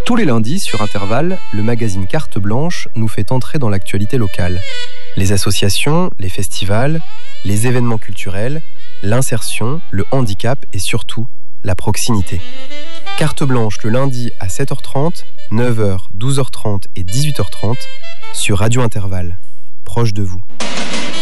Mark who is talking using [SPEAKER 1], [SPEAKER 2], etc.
[SPEAKER 1] Tous les lundis sur Intervalle, le magazine Carte Blanche nous fait entrer dans l'actualité locale. Les associations, les festivals, les événements culturels, l'insertion, le handicap et surtout la proximité. Carte Blanche le lundi à 7h30, 9h, 12h30 et 18h30 sur Radio Intervalle, proche de vous.